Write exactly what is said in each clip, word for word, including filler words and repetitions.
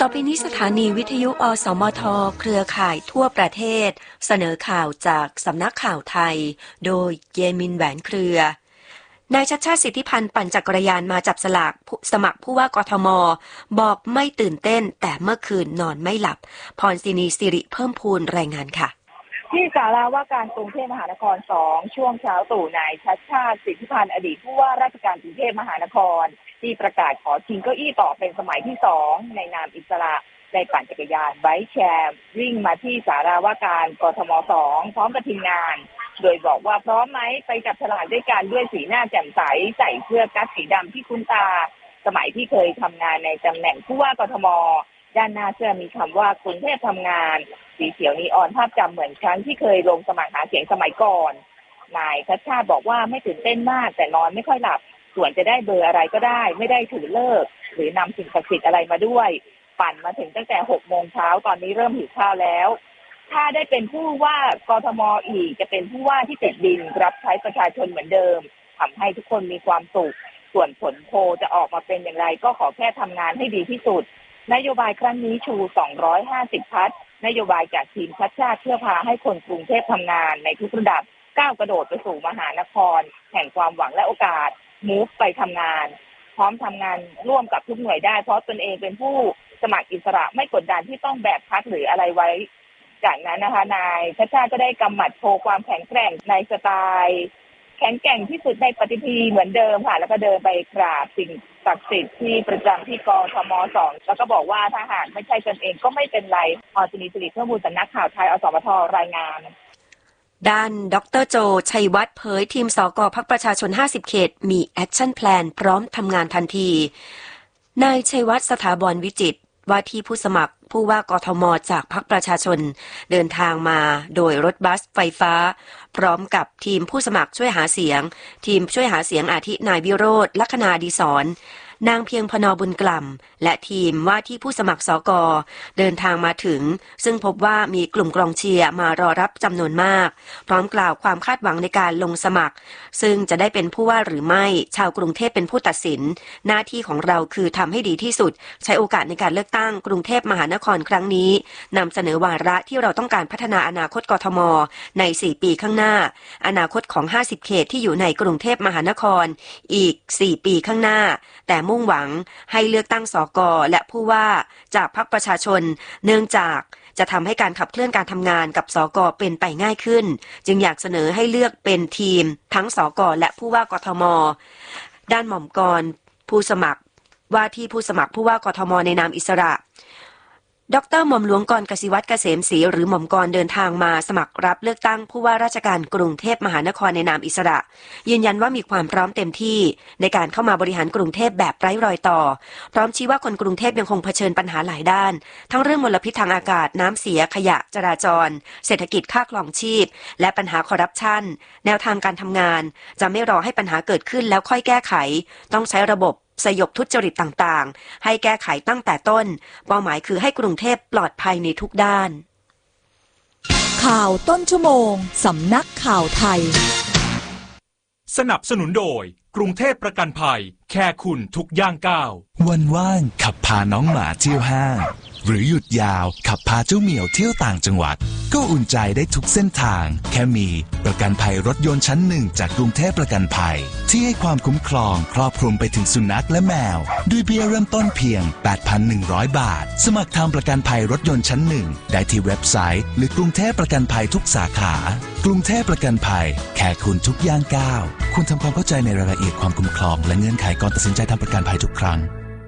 ไปนี้สถานีวิทยุอสมทเครือข่ายทั่วประเทศเสนอข่าวจากสำนักข่าวไทยโดยเยมินแหวนเครือนายชัชชาติสิทธิพันธ์ปั่นจักรยานมาจับสลากสมัครผู้ว่ากทมบอกไม่ตื่นเต้นแต่เมื่อคืนนอนไม่หลับพรศินีสิริเพิ่มพูนรายงานค่ะที่ศาลาว่าการกรุงเทพมหานครสองช่วงเช้าตู่นายชัชชาติสิทธิพันธ์อดีตผู้ว่าราชการกรุงเทพมหานครที่ประกาศขอชิงเก้าอี้ต่อเป็นสมัยที่สองในนามอิสระได้ปั่นจักรยานไบค์แชร์วิ่งมาที่ศาลาว่าการกทมสองพร้อมกับทีมงานโดยบอกว่าพร้อมไหมไปจับฉลากด้วยกันด้วยสีหน้าแจ่มใสใส่เสื้อกั๊กสีดำที่คุ้นตาสมัยที่เคยทำงานในตำแหน่งผู้ว่ากทมด้านหน้าเสื้อมีคำว่ากรุงเทพทำงานสีเขียวนีออนภาพจำเหมือนครั้งที่เคยลงสมัครหาเสียงสมัยก่อนนายชัชชาติบอกว่าไม่ตื่นเต้นมากแต่นอนไม่ค่อยหลับส่วนจะได้เบอร์อะไรก็ได้ไม่ได้ถือเลิกหรือนำสิ่งศักดิ์สิทธิ์อะไรมาด้วยปั่นมาถึงตั้งแต่หกโมงเช้าตอนนี้เริ่มหิวข้าวแล้วถ้าได้เป็นผู้ว่ากทมอีกจะเป็นผู้ว่าที่ติดดินรับใช้ประชาชนเหมือนเดิมทำให้ทุกคนมีความสุขส่วนผลโพลจะออกมาเป็นอย่างไรก็ขอแค่ทำงานให้ดีที่สุดนโยบายครั้งนี้ชูสองร้อยห้าสิบพัดนโยบายจากทีมชัชชาติเพื่อพาให้คนกรุงเทพทำงานในทุกระดับก้าวกระโดดไปสู่มหานครแห่งความหวังและโอกาสมูฟไปทำงานพร้อมทำงานร่วมกับทุกหน่วยได้เพราะตนเองเป็นผู้สมัครอิสระไม่กดดันที่ต้องแบกพรรคหรืออะไรไว้จากนั้นนะคะนายชัชชาติก็ได้กำหมัดโชว์ความแข็งแกร่งในสไตล์แข็งแกร่งที่สุดในปฏิพีเหมือนเดิมค่ะแล้วก็เดินไปกราบสิ่งศักดิ์สิทธิ์ที่ประจำที่กทมสองแล้วก็บอกว่าถ้าหากไม่ใช่ตนเองก็ไม่เป็นไรพรศินีสิริเพิ่มพูนสำนักข่าวไทยอสมทรายงานด้านดรโจชัยวัฒน์เผยทีมสกพรรคประชาชนห้าสิบเขตมีแอคชั่นแพลนพร้อมทำงานทันทีนายชัยวัฒน์สถาบรวิจิตรว่าที่ผู้สมัครผู้ว่ากทมจากพรรคประชาชนเดินทางมาโดยรถบัสไฟฟ้าพร้อมกับทีมผู้สมัครช่วยหาเสียงทีมช่วยหาเสียงอาทินายวิโรจน์ลัคนาดีศรนางเพียงพนบุญกล่ำและทีมว่าที่ผู้สมัครสกเดินทางมาถึงซึ่งพบว่ามีกลุ่มกองเชียร์มารอรับจำนวนมากพร้อมกล่าวความคาดหวังในการลงสมัครซึ่งจะได้เป็นผู้ว่าหรือไม่ชาวกรุงเทพเป็นผู้ตัดสินหน้าที่ของเราคือทำให้ดีที่สุดใช้โอกาสในการเลือกตั้งกรุงเทพมหานครครั้งนี้นำเสนอวาระที่เราต้องการพัฒนาอนาคตกทมในสี่ปีข้างหน้าอนาคตของห้าสิบเขตที่อยู่ในกรุงเทพมหานครอีกสี่ปีข้างหน้าแต่มุ่งหวังให้เลือกตั้งสกและผู้ว่าจากพรรคประชาชนเนื่องจากจะทำให้การขับเคลื่อนการทำงานกับสกเป็นไปง่ายขึ้นจึงอยากเสนอให้เลือกเป็นทีมทั้งสกและผู้ว่ากทมด้านหม่อมกรผู้สมัครว่าที่ผู้สมัครผู้ว่ากทมในนามอิสระดรหม่อมหลวงกรกสิวัตรเกษมศรีหรือหม่อมกรเดินทางมาสมัครรับเลือกตั้งผู้ว่าราชการกรุงเทพมหานครในนามอิสระยืนยันว่ามีความพร้อมเต็มที่ในการเข้ามาบริหารกรุงเทพแบบไร้รอยต่อพร้อมชี้ว่าคนกรุงเทพยังคงเผชิญปัญหาหลายด้านทั้งเรื่องมลพิษทางอากาศน้ำเสียขยะจราจรเศรษฐกิจค่าครองชีพและปัญหาคอร์รัปชันแนวทางการทำงานจะไม่รอให้ปัญหาเกิดขึ้นแล้วค่อยแก้ไขต้องใช้ระบบสยบทุจริตต่างๆให้แก้ไขตั้งแต่ต้นเป้าหมายคือให้กรุงเทพปลอดภัยในทุกด้านข่าวต้นชั่วโมงสำนักข่าวไทยสนับสนุนโดยกรุงเทพประกันภัยแค่คุณทุกย่างก้าววันว่างขับพาน้องหมาเที่ยวห้างหรือหยุดยาวขับพาเจ้าเหมียวเที่ยวต่างจังหวัดก็อุ่นใจได้ทุกเส้นทางแค่มีประกันภัยรถยนต์ชั้นหนึ่งจากกรุงเทพประกันภัยที่ให้ความคุ้มครองครอบคลุมไปถึงสุนัขและแมวด้วยเบี้ยเริ่มต้นเพียง แปดพันหนึ่งร้อย บาทสมัครทำประกันภัยรถยนต์ชั้นหนึ่งได้ที่เว็บไซต์หรือกรุงเทพประกันภัยทุกสาขากรุงเทพประกันภัยแค่คุณทุกย่างก้าวคุณทำความเข้าใจในรายละเอียดความคุ้มครองและเงื่อนไขก่อนตัดสินใจทำประกันภัยทุกครั้ง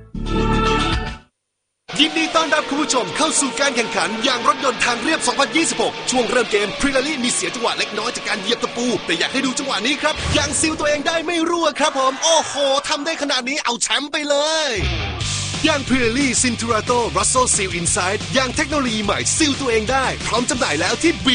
ยินดีต้อนรับคุณผู้ชมเข้าสู่การแข่งขันยางรถยนต์ทางเรียบ สองพันยี่สิบหก ช่วงเริ่มเกมพรีลารี่มีเสียจังหวะเล็กน้อยจากการเหยียบตะปูแต่อยากให้ดูจังหวะนี้ครับยางซีลตัวเองได้ไม่รั่วครับผมโอ้โหทำได้ขนาดนี้เอาแชมป์ไปเลยยางพรีลารี่ซินทูราโตรัสโซซีลอินไซด์ยางเทคโนโลยีใหม่ซีลตัวเองได้พร้อมจำหน่ายแล้วที่